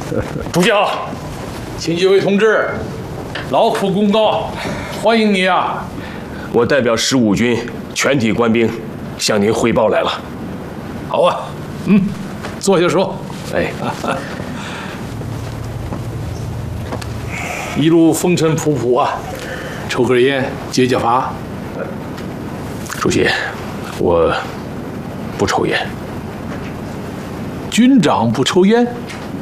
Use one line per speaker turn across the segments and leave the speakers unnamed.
主席好，请几位同志劳苦功高，欢迎你啊！
我代表15军全体官兵向您汇报来了。
好啊，坐下说。
哎，
一路风尘仆仆啊，抽根烟解解乏。
主席，我不抽烟。
军长不抽烟？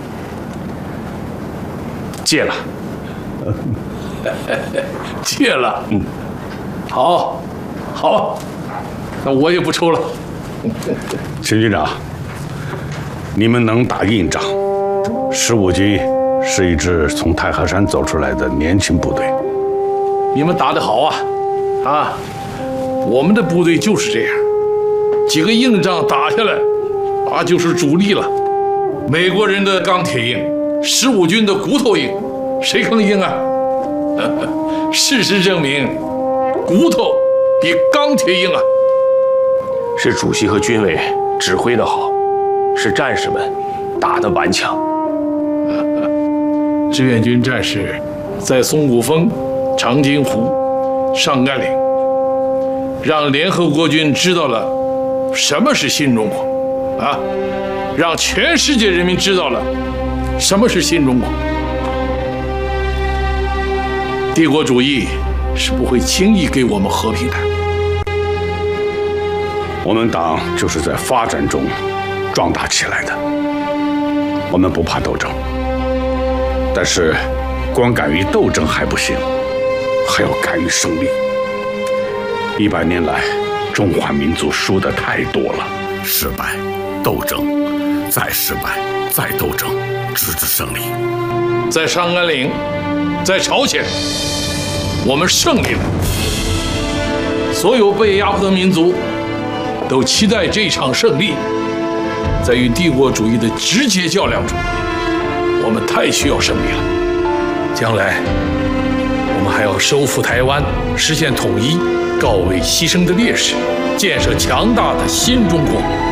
戒了。
戒了。好，好，那我也不抽了。
秦军长，你们能打硬仗，15军是一支从太行山走出来的年轻部队。
你们打得好啊！啊，我们的部队就是这样，几个硬仗打下来，啊，就是主力了。美国人的钢铁硬，15军的骨头硬，谁更硬啊？事实证明，骨头比钢铁硬啊！
是主席和军委指挥的好，是战士们打得顽强。
志愿军战士在松骨峰、长津湖、上甘岭，让联合国军知道了什么是新中国，啊，让全世界人民知道了什么是新中国。帝国主义是不会轻易给我们和平的。
我们党就是在发展中壮大起来的，我们不怕斗争，但是光敢于斗争还不行，还要敢于胜利。100年来，中华民族输的太多了，失败，斗争，再失败，再斗争，直至胜利。
在上甘岭，在朝鲜，我们胜利了。所有被压迫的民族都期待这场胜利。在与帝国主义的直接较量中，我们太需要胜利了。将来，我们还要收复台湾，实现统一，告慰牺牲的烈士，建设强大的新中国。